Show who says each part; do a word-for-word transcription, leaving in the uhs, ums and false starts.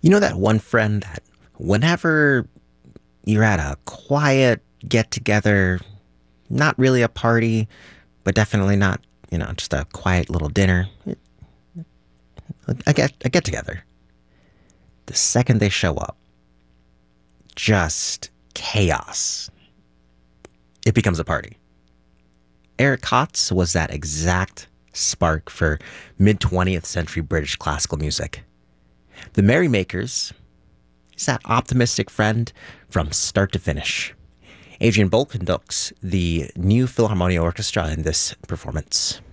Speaker 1: You know that one friend that whenever you're at a quiet get together, not really a party, but definitely not, you know, just a quiet little dinner, a get, a get together. The second they show up, just chaos. It becomes a party. Eric Kotz was that exact spark for mid-twentieth century British classical music. The Merrymakers is that optimistic friend from start to finish. Adrian Bolt conducts the New Philharmonia Orchestra in this performance.